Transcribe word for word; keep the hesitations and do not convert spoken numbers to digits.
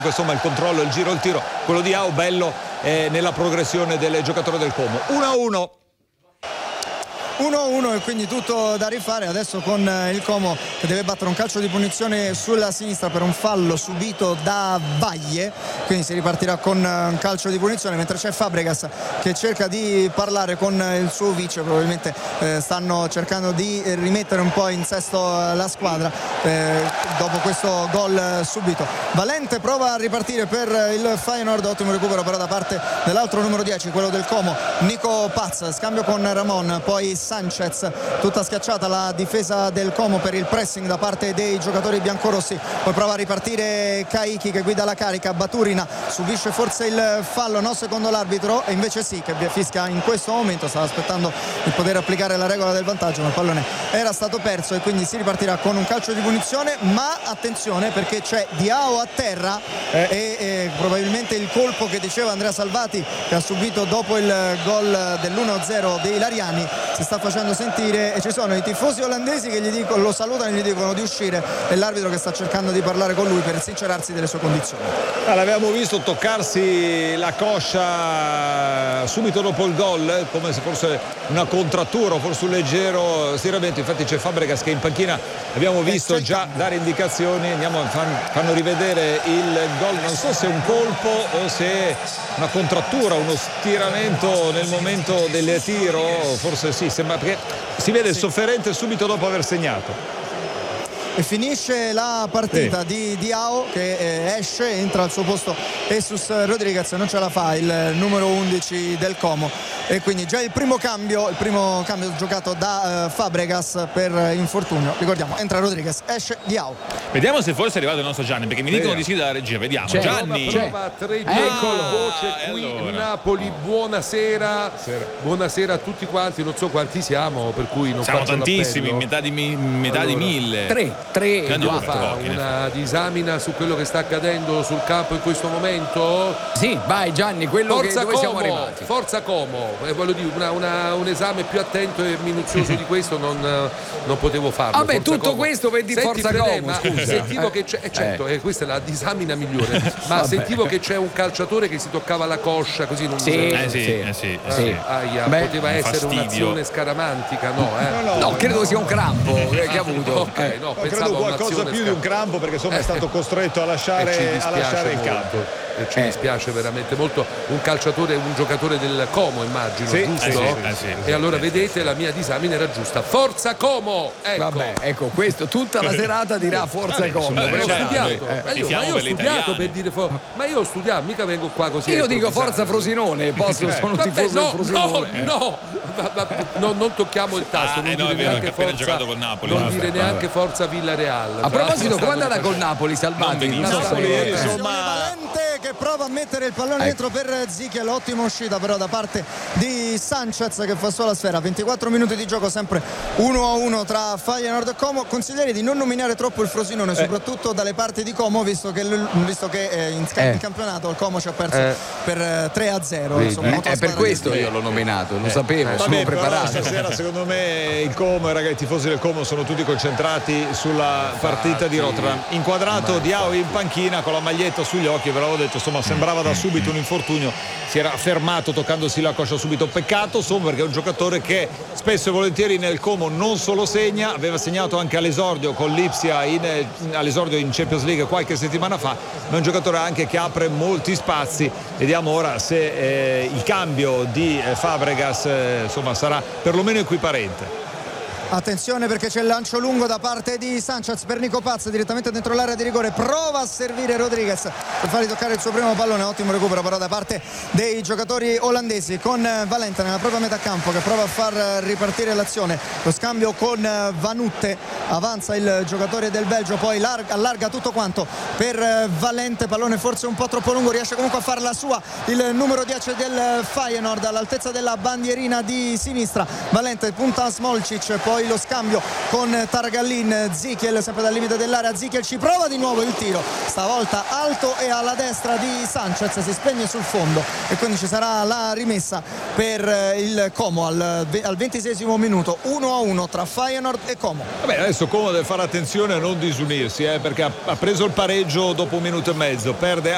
Insomma il controllo, il giro, il tiro, quello di Ao bello eh, nella progressione del giocatore del Como. uno a uno uno a uno e quindi tutto da rifare adesso con il Como che deve battere un calcio di punizione sulla sinistra per un fallo subito da Vaglie, quindi si ripartirà con un calcio di punizione, mentre c'è Fabregas che cerca di parlare con il suo vice, probabilmente eh, stanno cercando di rimettere un po' in sesto la squadra eh, dopo questo gol subito. Valente prova a ripartire per il Feyenoord, ottimo recupero però da parte dell'altro numero dieci, quello del Como, Nico Paz, scambio con Ramon, poi Sanchez, tutta schiacciata la difesa del Como per il pressing da parte dei giocatori biancorossi, poi prova a ripartire Caicchi che guida la carica, Baturina subisce forse il fallo, no secondo l'arbitro, e invece sì che fischia in questo momento, stava aspettando di poter applicare la regola del vantaggio ma il pallone era stato perso e quindi si ripartirà con un calcio di punizione, ma attenzione perché c'è Diao a terra eh. e, e probabilmente il colpo che diceva Andrea Salvati che ha subito dopo il gol dell'uno a zero dei Lariani si sta facendo sentire e ci sono i tifosi olandesi che gli dicono, lo salutano e gli dicono di uscire e l'arbitro che sta cercando di parlare con lui per sincerarsi delle sue condizioni. Ah, l'abbiamo visto toccarsi la coscia subito dopo il gol come se fosse una contrattura o forse un leggero stiramento, infatti c'è Fabregas che in panchina abbiamo visto eh, già dare indicazioni, andiamo, fanno rivedere il gol, non so se è un colpo o se è una contrattura, uno stiramento nel momento del tiro, forse sì, sembra, perché si vede il sofferente subito dopo aver segnato. E finisce la partita sì. di Diao che eh, esce, entra al suo posto Jesus Rodriguez, non ce la fa il numero undici del Como e quindi già il primo cambio il primo cambio giocato da uh, Fabregas per infortunio, ricordiamo entra Rodriguez, esce Diao. Vediamo se forse è arrivato il nostro Gianni, perché mi dicono di sì dalla regia, vediamo. C'è, Gianni prova tre ah, ecco voce qui allora. Napoli, buonasera Sera. buonasera a tutti quanti, non so quanti siamo, per cui non siamo faccio tantissimi, l'appello. metà di, mi, metà allora, di mille tre, tre Devo fa una disamina su quello che sta accadendo sul campo in questo momento. Sì, vai Gianni, quello Forza che dove Como, siamo arrivati. Forza Como, eh, voglio dire una, una, un esame più attento e minuzioso di questo non, non potevo farlo. Vabbè, Forza tutto Como. questo per di Senti, Forza Fredè, Como, ma scusa. sentivo eh. che c'è, eh, certo, eh. eh, questa è la disamina migliore, ma Vabbè. sentivo che c'è un calciatore che si toccava la coscia così non sì, eh sì, sì, eh sì, eh, sì. Aia, Beh, poteva un essere fastidio. un'azione scaramantica, no, eh? No, no, No, credo sia un crampo che ha avuto. Ok, Eh. no, No, pensavo credo a qualcosa un'azione più di un crampo perché insomma è stato costretto a E ci lasciare, a dispiace lasciare il molto. campo. E ci Eh. dispiace veramente molto, un calciatore, un giocatore del Como immagino, Sì, giusto? eh sì, eh sì, e sì, allora sì, vedete sì. la mia disamina era giusta. Forza Como! Ecco. Vabbè, ecco, questo tutta la serata dirà Forza Vabbè, Como. vabbè, Ma io ho certo, studiato, eh, ma io, tifiamo ma io ho per le studiato italiane. per dire for- ma io ho studiato, mica vengo qua così. Io dico improvvisato. Forza Frosinone, posso, sono Vabbè, tifoso no, del Frosinone. no, no, va- va- no, non tocchiamo il tasto, Ah, non eh, no, dire è vero, neanche che ha appena forza, giocato con Napoli. non Vabbè, dire vabbè. neanche Forza Villareal. A proposito, come è andata con col Napoli, Salvati? Non Una benissimo. storia- Napoli, eh. insomma. Valente che prova a mettere il pallone Ecco. dentro per Zichel, ottima uscita però da parte di Sanchez che fa solo la sfera. Ventiquattro minuti di gioco, sempre uno a uno tra Feyenoord e Como. Consigliere di non nominare troppo il Frosinone, soprattutto dalle parti di Como, visto che, visto che eh, in, Eh. in campionato il Como ci ha perso Eh. per eh, tre a zero. Vedi. Insomma, Eh, molto È per squadra questo che- io l'ho nominato, lo sapevo, sono Vabbè, però preparato. stasera secondo me il Como, i ragazzi, i tifosi del Como sono tutti concentrati sulla partita di Rotterdam. Inquadrato Diao in panchina con la maglietta sugli occhi, ve l'avevo detto, insomma sembrava da subito un infortunio, si era fermato toccandosi la coscia subito, peccato insomma perché è un giocatore che spesso e volentieri nel Como non solo segna, aveva segnato anche all'esordio con l'Ipsia in, all'esordio in Champions League qualche settimana fa, ma è un giocatore anche che apre molti spazi. Vediamo ora se eh, il cambio di eh, Fabregas eh, insomma sarà perlomeno equiparente. Attenzione perché c'è il lancio lungo da parte di Sanchez per Nico Paz direttamente dentro l'area di rigore, prova a servire Rodriguez per fargli toccare il suo primo pallone, ottimo recupero però da parte dei giocatori olandesi con Valente nella propria metà campo che prova a far ripartire l'azione, lo scambio con Vanutte, avanza il giocatore del Belgio, poi larga, allarga tutto quanto per Valente, pallone forse un po' troppo lungo, riesce comunque a farla sua il numero dieci del Feyenoord all'altezza della bandierina di sinistra, Valente punta a Smolcic, poi lo scambio con Targallin, Zichel sempre dal limite dell'area, Zichel ci prova di nuovo il tiro, stavolta alto e alla destra di Sanchez, si spegne sul fondo e quindi ci sarà la rimessa per il Como al, al ventiseiesimo minuto, uno a uno tra Feyenoord e Como. Vabbè, adesso Como deve fare attenzione a non disunirsi eh, perché ha, ha preso il pareggio dopo un minuto e mezzo, perde